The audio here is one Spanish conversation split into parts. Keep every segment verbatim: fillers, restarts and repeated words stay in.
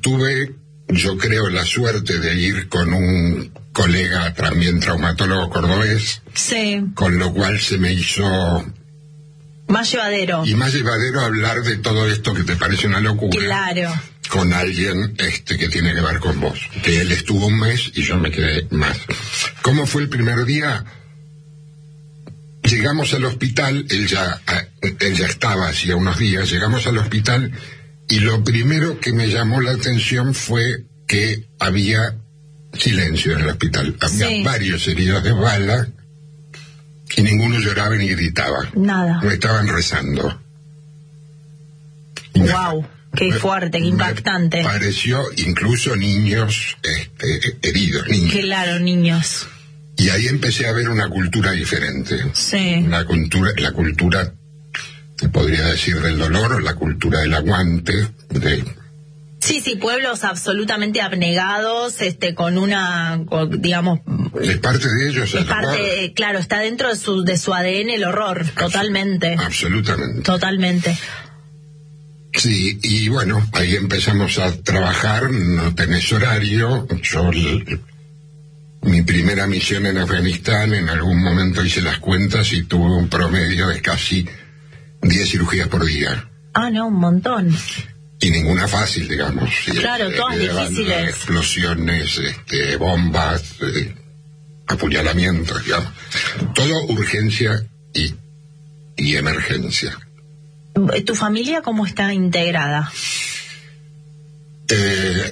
tuve, yo creo, la suerte de ir con un colega también traumatólogo cordobés, sí, con lo cual se me hizo más llevadero. Y más llevadero hablar de todo esto que te parece una locura. Claro. Con alguien este que tiene que ver con vos. Que él estuvo un mes y yo me quedé más. ¿Cómo fue el primer día? Llegamos al hospital, él ya, él ya estaba hacía unos días, llegamos al hospital y lo primero que me llamó la atención fue que había silencio en el hospital. Había sí. varios heridos de bala y ninguno lloraba ni gritaba. Nada. No estaban rezando. Wow, qué me, fuerte, qué impactante. Me pareció incluso niños este, heridos, niños. Claro, niños. Y ahí empecé a ver una cultura diferente. Sí. La cultura, la cultura, te podría decir, del dolor, o la cultura del aguante, de... Sí, sí, pueblos absolutamente abnegados, este, con una, con, digamos... Es parte de ellos el es parte, horror. Claro, está dentro de su, de su A D N el horror, Abs- totalmente. Absolutamente. Totalmente. Sí, y bueno, ahí empezamos a trabajar, no tenés horario, yo... Mi primera misión en Afganistán, en algún momento hice las cuentas y tuve un promedio de casi diez cirugías por día. Ah, no, un montón. Y ninguna fácil, digamos. Claro, eh, todas eh, difíciles. Explosiones, este, bombas, eh, apuñalamientos, digamos. Todo urgencia y, y emergencia. ¿Tu familia cómo está integrada? Eh...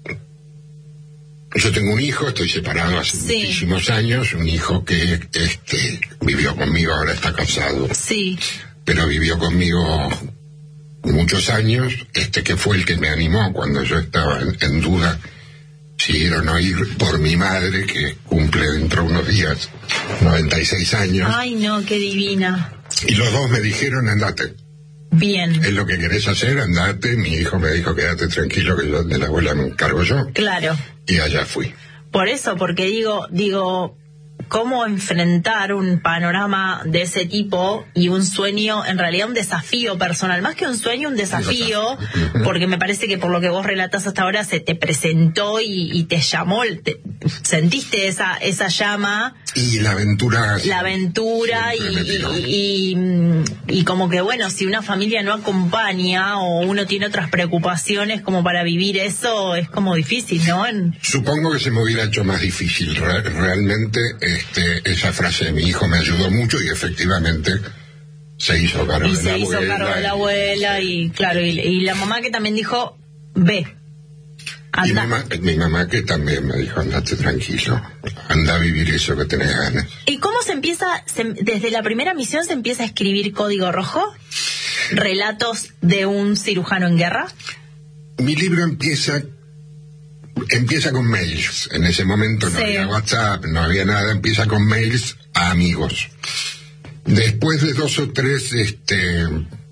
Yo tengo un hijo, estoy separado hace sí. muchísimos años, un hijo que este vivió conmigo, ahora está casado. Sí. Pero vivió conmigo muchos años, este que fue el que me animó cuando yo estaba en, en duda si ir o no ir, por mi madre, que cumple dentro de unos días noventa y seis años. Ay, no, qué divina. Y los dos me dijeron, andate. Bien. Es lo que querés hacer, andate. Mi hijo me dijo, quédate tranquilo, que yo de la abuela me encargo yo. Claro. Y allá fui. Por eso, porque digo, digo, cómo enfrentar un panorama de ese tipo y un sueño, en realidad un desafío personal, más que un sueño, un desafío, porque me parece que por lo que vos relatás hasta ahora se te presentó y, y te llamó, te, sentiste esa esa llama. Y la aventura. La aventura y, y, y, y como que bueno, si una familia no acompaña o uno tiene otras preocupaciones como para vivir eso, es como difícil, ¿no? En... Supongo que se me hubiera hecho más difícil. Re- realmente este, esa frase de mi hijo me ayudó mucho y efectivamente se hizo cargo y de la se hizo abuela. cargo de la abuela y claro, y, y la mamá que también dijo, ve. Y Anda. mi, ma- mi mamá que también me dijo, andate tranquilo, anda a vivir eso que tenés ganas. ¿Y cómo se empieza, se, desde la primera misión se empieza a escribir Código Rojo? ¿Relatos de un cirujano en guerra? Mi libro empieza empieza con mails. En ese momento no Sí. había WhatsApp, no había nada, empieza con mails a amigos. Después de dos o tres este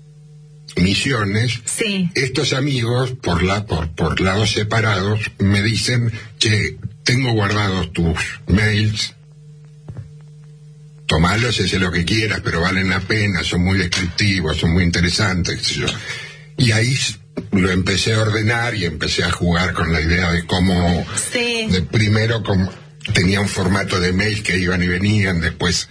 misiones, Sí. estos amigos, por la por, por lados separados, me dicen que tengo guardados tus mails, tomalos, ese lo que quieras, pero valen la pena, son muy descriptivos, son muy interesantes, qué sé yo. Y ahí lo empecé a ordenar y empecé a jugar con la idea de cómo, Sí. de primero como tenía un formato de mail que iban y venían, después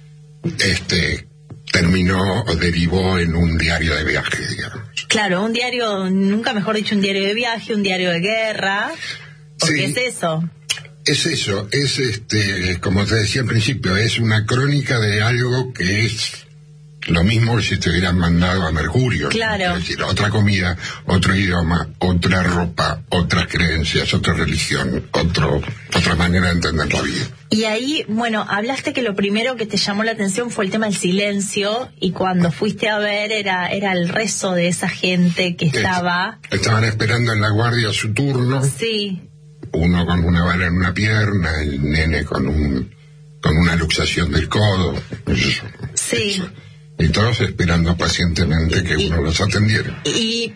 este terminó o derivó en un diario de viaje, digamos. Claro, un diario, nunca mejor dicho, un diario de viaje, un diario de guerra, porque Sí. es eso. Es eso, es este, como te decía al principio, es una crónica de algo que es lo mismo que si te hubieran mandado a Mercurio. Claro. Es decir, otra comida, otro idioma, otra ropa, otras creencias, otra religión, otro, otra manera de entender la vida. Y ahí, bueno, hablaste que lo primero que te llamó la atención fue el tema del silencio, y cuando fuiste a ver era, era el rezo de esa gente que estaba... Estaban esperando en la guardia su turno. Sí. Uno con una bala en una pierna, el nene con un con una luxación del codo. Eso, Sí. eso. Y todos esperando pacientemente que Y- uno los atendiera. Y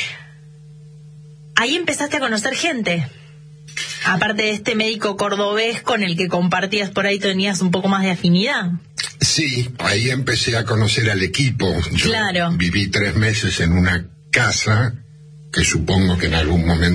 ahí empezaste a conocer gente. Aparte de este médico cordobés con el que compartías por ahí, tenías un poco más de afinidad. Sí, ahí empecé a conocer al equipo. Yo Claro. viví tres meses en una casa que supongo que en algún momento